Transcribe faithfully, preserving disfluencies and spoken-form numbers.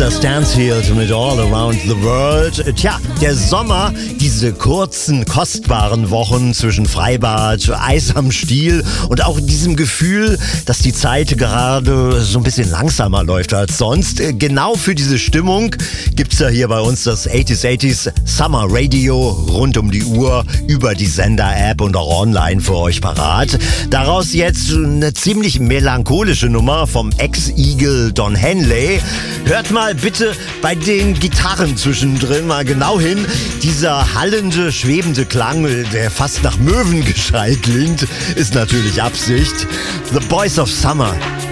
Lisa Stansfield mit All Around the World. Tja, der Sommer, diese kurzen, kostbaren Wochen zwischen Freibad, Eis am Stiel und auch diesem Gefühl, dass die Zeit gerade so ein bisschen langsamer läuft als sonst. Genau für diese Stimmung gibt's ja hier bei uns das achtziger achtziger Summer Radio rund um die Uhr über die Sender-App und auch online für euch parat. Daraus jetzt eine ziemlich melancholische Nummer vom Ex-Eagle Don Henley. Hört mal bitte bei den Gitarren zwischendrin mal genau hin. Dieser hallende, schwebende Klang, der fast nach Möwengeschrei klingt, ist natürlich Absicht. The Boys of Summer.